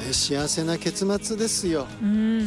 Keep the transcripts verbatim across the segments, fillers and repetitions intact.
ね、幸せな結末ですよ、うん、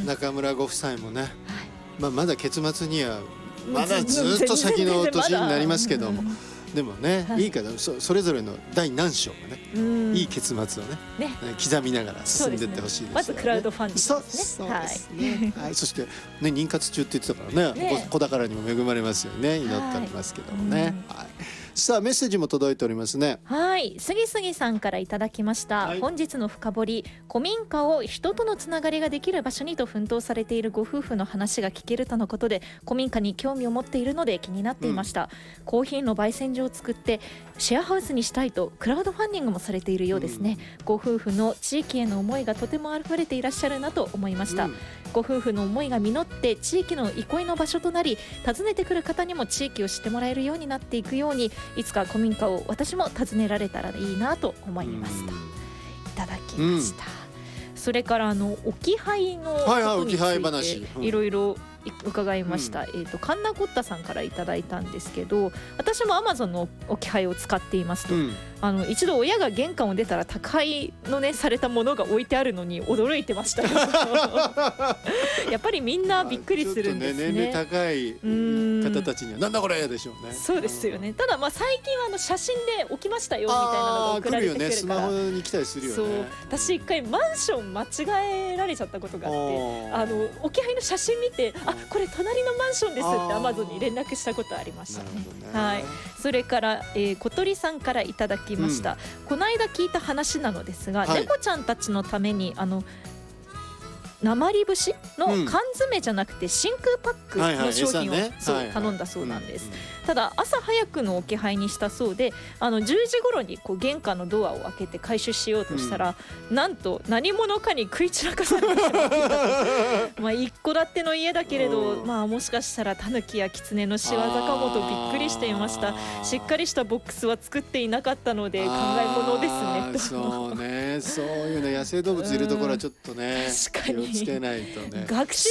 中村ご夫妻もね、はい、まあ、まだ結末にはまだずっと先の年になりますけども、でもね、はい、いいから そ, それぞれの第何章がね、いい結末を ね, ね刻みながら進んでいってほしいですよね。 まずクラウドファンディングですね。 そうですね、はいはい、そして、ね、妊活中って言ってたからね、ね、子宝にも恵まれますよね、祈っておりますけどもね、はい、さあメッセージも届いておりますね。 はい、すぎすぎさんからいただきました、はい、本日の深掘り、古民家を人とのつながりができる場所にと奮闘されているご夫婦の話が聞けるとのことで、古民家に興味を持っているので気になっていました、うん、コーヒーの焙煎所を作ってシェアハウスにしたいとクラウドファンディングもされているようですね、うん、ご夫婦の地域への思いがとても溢れていらっしゃるなと思いました、うん、ご夫婦の思いが実って地域の憩いの場所となり、訪ねてくる方にも地域を知ってもらえるようになっていくように、いつか古民家を私も訪ねられたらいいなと思いますといただきました、うん、それからあの置き配のことについていろいろ伺いました、うん、えーとカンナコッタさんからいただいたんですけど、私も Amazon の置き配を使っていますと、うん、あの一度親が玄関を出たら宅配のねされたものが置いてあるのに驚いてましたよやっぱりみんなびっくりするんですね。 ちょっとね、年齢高い方たちにはなんだこれでしょうね。 そうですよね。ただまあ最近はあの写真で置きましたよみたいなのが送られてくるから、 来るよね、スマホに来たりするよね。 そう、私一回マンション間違えられちゃったことがあって、あの置き配の写真見て、あ、これ隣のマンションですってアマゾンに連絡したことありましたね。はい、それから、えー、小鳥さんからいただきました、うん、この間聞いた話なのですが、はい、猫ちゃんたちのためにあの鉛節の缶詰じゃなくて真空パックの商品を頼んだそうなんです。ただ朝早くの置き配にしたそうで、あのじゅうじ頃にこう玄関のドアを開けて回収しようとしたら、うん、なんと何者かに食い散らかされてしまっていたまあ一戸建ての家だけれど、まあ、もしかしたらタヌキやキツネの仕業かもとびっくりしていました。しっかりしたボックスは作っていなかったので考え物ですねと。 そうね、そういうね、野生動物いるところはちょっとね気をつけないとね。 学習